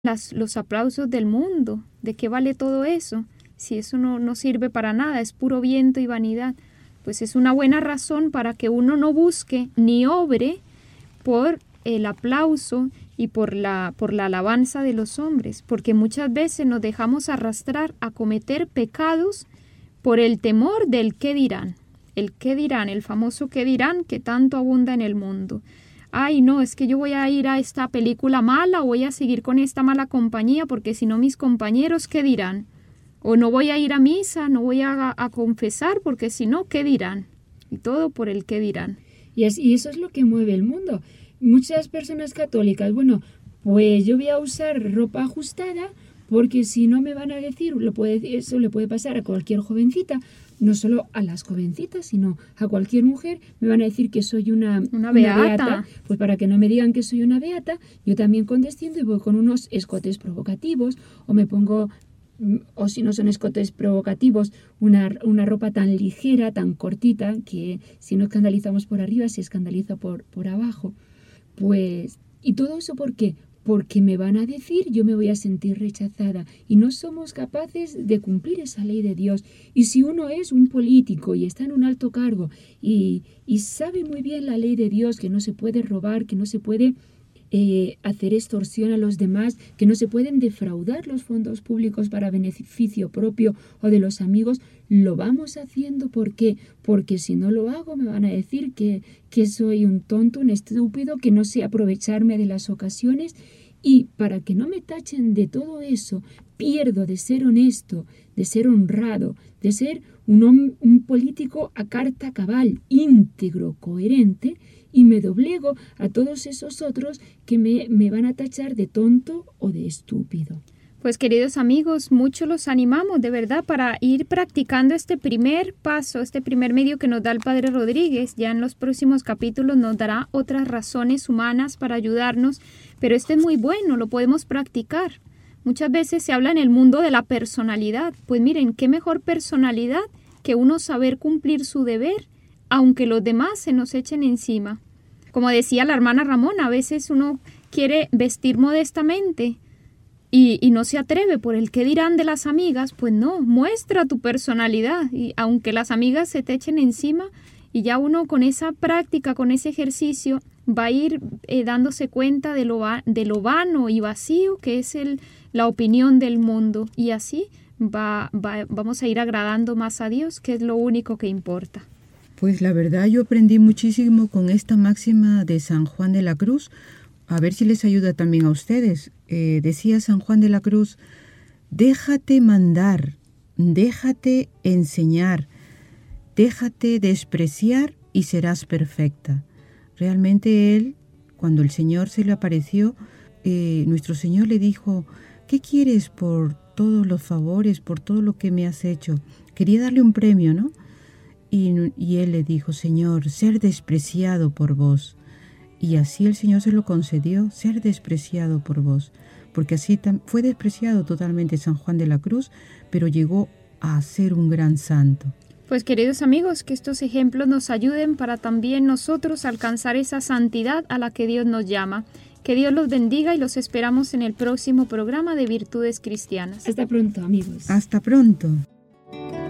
los aplausos del mundo. ¿De qué vale todo eso? Si eso no sirve para nada, es puro viento y vanidad. Pues es una buena razón para que uno no busque ni obre por el aplauso y por la alabanza de los hombres, porque muchas veces nos dejamos arrastrar a cometer pecados por el temor del qué dirán. El qué dirán, el famoso qué dirán que tanto abunda en el mundo. Ay, no, es que yo voy a ir a esta película mala o voy a seguir con esta mala compañía porque si no mis compañeros, ¿qué dirán? O no voy a ir a misa, no voy a confesar porque si no, ¿qué dirán? Y todo por el qué dirán. Y eso es lo que mueve el mundo. Muchas personas católicas, bueno, pues yo voy a usar ropa ajustada porque si no me van a decir, eso le puede pasar a cualquier jovencita, no solo a las jovencitas, sino a cualquier mujer, me van a decir que soy una beata. Pues para que no me digan que soy una beata, yo también condesciendo y voy con unos escotes provocativos o me pongo, o si no son escotes provocativos, una ropa tan ligera, tan cortita, que si no escandalizamos por arriba, se escandaliza por abajo. Pues, ¿y todo eso por qué? Porque me van a decir, yo me voy a sentir rechazada y no somos capaces de cumplir esa ley de Dios. Y si uno es un político y está en un alto cargo y sabe muy bien la ley de Dios, que no se puede robar, que no se puede hacer extorsión a los demás, que no se pueden defraudar los fondos públicos para beneficio propio o de los amigos, lo vamos haciendo. ¿Por qué? Porque si no lo hago me van a decir que soy un tonto, un estúpido, que no sé aprovecharme de las ocasiones. Y para que no me tachen de todo eso, pierdo de ser honesto, de ser honrado, de ser un político a carta cabal, íntegro, coherente, y me doblego a todos esos otros que me van a tachar de tonto o de estúpido. Pues queridos amigos, mucho los animamos de verdad para ir practicando este primer paso, este primer medio que nos da el Padre Rodríguez. Ya en los próximos capítulos nos dará otras razones humanas para ayudarnos, pero este es muy bueno, lo podemos practicar. Muchas veces se habla en el mundo de la personalidad. Pues miren, qué mejor personalidad que uno saber cumplir su deber, aunque los demás se nos echen encima. Como decía la hermana Ramona, a veces uno quiere vestir modestamente y no se atreve por el qué dirán de las amigas. Pues no, muestra tu personalidad, y aunque las amigas se te echen encima, y ya uno con esa práctica, con ese ejercicio, va a ir dándose cuenta de lo vano y vacío que es la opinión del mundo, y así vamos a ir agradando más a Dios, que es lo único que importa. Pues la verdad yo aprendí muchísimo con esta máxima de San Juan de la Cruz, a ver si les ayuda también a ustedes. Decía San Juan de la Cruz: déjate mandar, déjate enseñar, déjate despreciar y serás perfecta. Realmente él, cuando el Señor se le apareció, nuestro Señor le dijo: ¿qué quieres por todos los favores, por todo lo que me has hecho? Quería darle un premio, ¿no? Y él le dijo: Señor, ser despreciado por vos. Y así el Señor se lo concedió, ser despreciado por vos. Porque así fue despreciado totalmente San Juan de la Cruz, pero llegó a ser un gran santo. Pues queridos amigos, que estos ejemplos nos ayuden para también nosotros alcanzar esa santidad a la que Dios nos llama. Que Dios los bendiga y los esperamos en el próximo programa de Virtudes Cristianas. Hasta pronto, amigos. Hasta pronto.